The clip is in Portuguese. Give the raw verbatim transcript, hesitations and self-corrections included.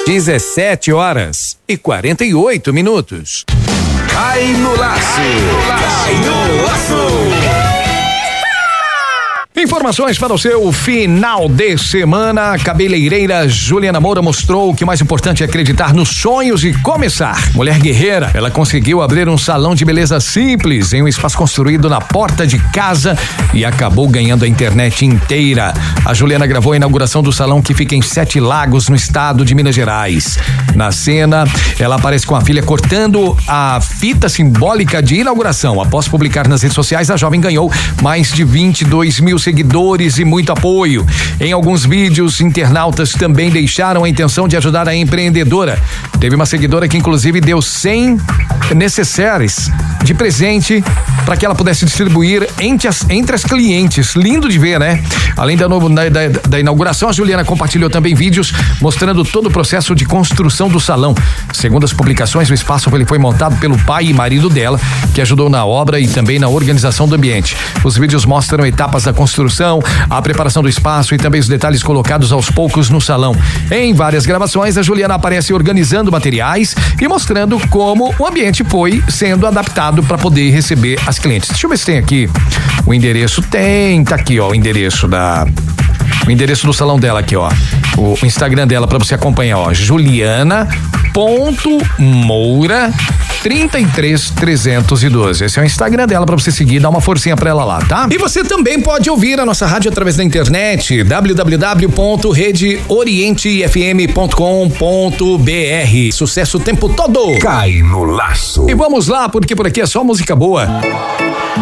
dezessete horas e quarenta e oito minutos. Cai no laço. Cai no laço. Informações para o seu final de semana. A cabeleireira Juliana Moura mostrou que o mais importante é acreditar nos sonhos e começar. Mulher guerreira, ela conseguiu abrir um salão de beleza simples em um espaço construído na porta de casa e acabou ganhando a internet inteira. A Juliana gravou a inauguração do salão, que fica em Sete Lagos, no estado de Minas Gerais. Na cena, ela aparece com a filha cortando a fita simbólica de inauguração. Após publicar nas redes sociais, a jovem ganhou mais de vinte e dois mil seguidores e muito apoio. Em alguns vídeos, internautas também deixaram a intenção de ajudar a empreendedora. Teve uma seguidora que inclusive deu cem necessaires de presente para que ela pudesse distribuir entre as, entre as clientes. Lindo de ver, né? Além da, no, da, da, da inauguração, a Juliana compartilhou também vídeos mostrando todo o processo de construção do salão. Segundo as publicações, o espaço ele foi montado pelo pai e marido dela, que ajudou na obra e também na organização do ambiente. Os vídeos mostram etapas da construção, a preparação do espaço e também os detalhes colocados aos poucos no salão. Em várias gravações, a Juliana aparece organizando materiais e mostrando como o ambiente foi sendo adaptado para poder receber as clientes. Deixa eu ver se tem aqui o endereço. Tem, tá aqui, ó, o endereço da o endereço do salão dela aqui, ó. O, o Instagram dela para você acompanhar, ó, Juliana ponto Moura trinta e três trezentos e doze. Esse é o Instagram dela para você seguir, dá uma forcinha para ela lá, tá? E você também pode ouvir a nossa rádio através da internet, w w w ponto rede oriente f m ponto com ponto b r. Sucesso o tempo todo. Cai no laço. E vamos lá, porque por aqui é só música boa.